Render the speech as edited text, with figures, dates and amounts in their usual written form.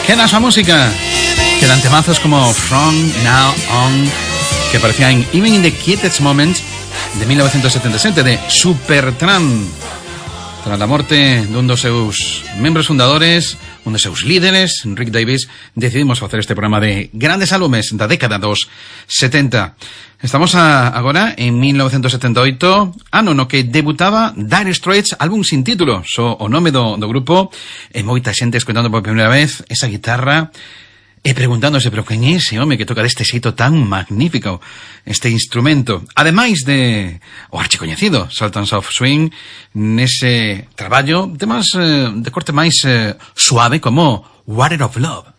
Queda esa música. Quedan temazos como From Now On, que aparecía en Even in the Quietest Moments de 1977, de Supertramp. Tras la morte dun dos seus membros fundadores, un dos seus líderes, Rick Davies, decidimos facer este programa de grandes álbumes da década dos 70. Estamos agora en 1978, ano no que debutaba Dire Straits, álbum sin título, só o nome do grupo, e moita xente escoitando por primeira vez esa guitarra e preguntándose, pero quen é ese home que toca deste xeito tan magnífico este instrumento? Ademais de o archicoñecido Sultans of Swing, nese traballo temas de corte máis suave como Water of Love.